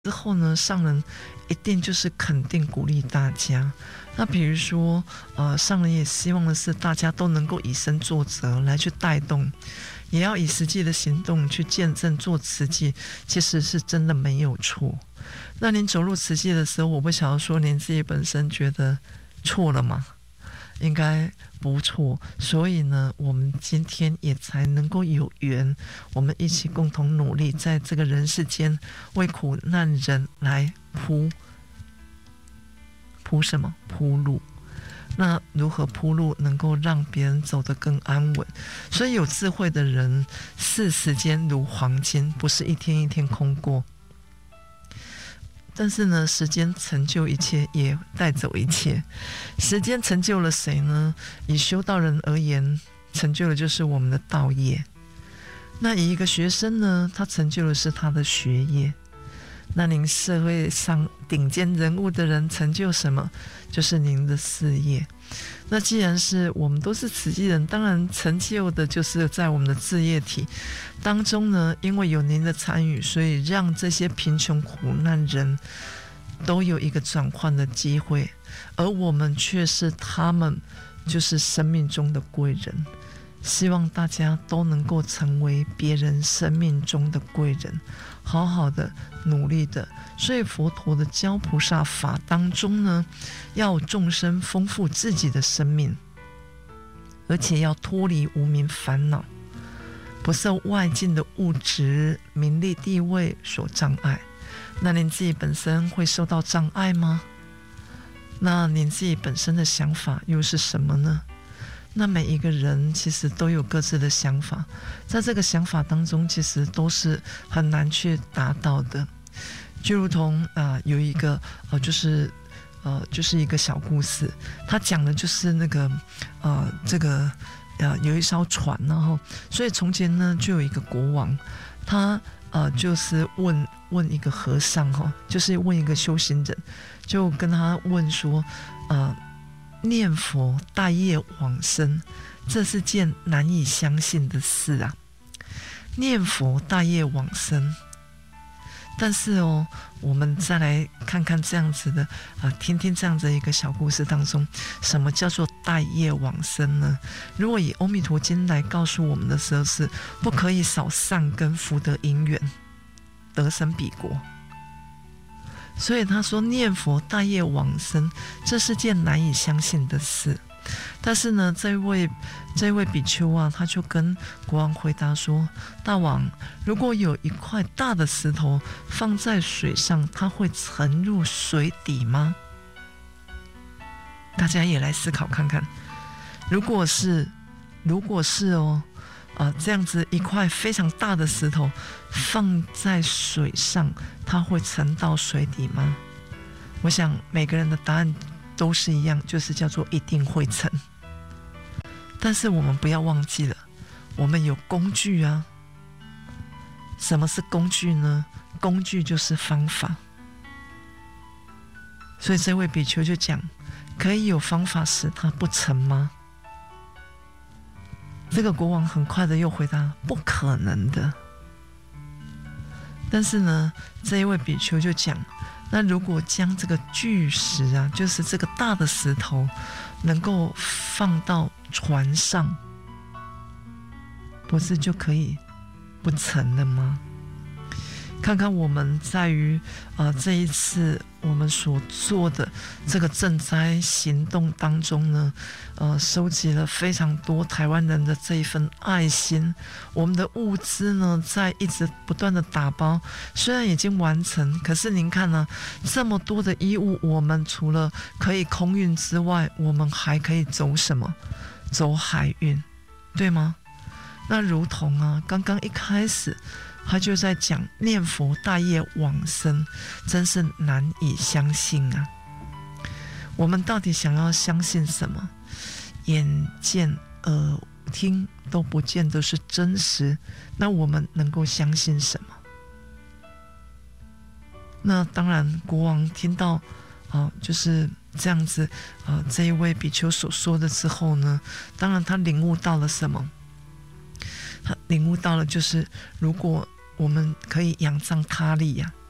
之后呢，上人一定就是肯定鼓励大家。那比如说，上人也希望的是大家都能够以身作则来去带动，也要以实际的行动去见证做慈济，其实是真的没有错。那您走入慈济的时候，我不晓得说您自己本身觉得错了吗？应该不错，所以呢，我们今天也才能够有缘，我们一起共同努力，在这个人世间为苦难人来铺什么？铺路。那如何铺路能够让别人走得更安稳？所以有智慧的人视时间如黄金，不是一天一天空过。但是呢，时间成就一切，也带走一切。时间成就了谁呢？以修道人而言，成就的就是我们的道业。那以一个学生呢，他成就的是他的学业。那您社会上顶尖人物的人成就什么？就是您的事业。那既然是我们都是慈济人，当然成就的就是在我们的事业体当中呢，因为有您的参与，所以让这些贫穷苦难人都有一个转换的机会，而我们却是他们就是生命中的贵人。希望大家都能够成为别人生命中的贵人，好好的努力的。所以佛陀的教菩萨法当中呢，要众生丰富自己的生命，而且要脱离无明烦恼，不受外境的物质名利地位所障碍。那您自己本身会受到障碍吗？那您自己本身的想法又是什么呢？那每一个人其实都有各自的想法，在这个想法当中其实都是很难去达到的。就如同有一个就是一个小故事，他讲的就是那个有一艘船，然后所以从前呢就有一个国王，他就是问一个和尚就是问一个修行人，就跟他问说念佛带业往生，这是件难以相信的事啊！念佛带业往生，但是我们再来看看这样子的听听这样子一个小故事当中，什么叫做带业往生呢？如果以《阿弥陀经》来告诉我们的时候，是不可以少善根福德因缘，得生彼国。所以他说念佛带业往生，这是件难以相信的事。但是呢，这位比丘他就跟国王回答说，大王，如果有一块大的石头放在水上，它会沉入水底吗？大家也来思考看看，如果是这样子一块非常大的石头放在水上，它会沉到水底吗？我想每个人的答案都是一样，就是叫做一定会沉。但是我们不要忘记了，我们有工具啊。什么是工具呢？工具就是方法。所以这位比丘就讲，可以有方法使它不沉吗？这个国王很快的又回答，不可能的。但是呢，这一位比丘就讲，那如果将这个巨石就是这个大的石头能够放到船上，不是就可以不沉了吗？看看我们在于这一次我们所做的这个赈灾行动当中呢，收集了非常多台湾人的这一份爱心。我们的物资呢，在一直不断的打包，虽然已经完成，可是您看呢，这么多的衣物，我们除了可以空运之外，我们还可以走什么？走海运，对吗？那如同刚刚一开始他就在讲念佛带业往生，真是难以相信啊！我们到底想要相信什么？眼见耳听都不见得是真实，那我们能够相信什么？那当然，国王听到就是这样子这一位比丘所说的之后呢，当然他领悟到了什么？他领悟到了，就是如果我们可以仰仗他力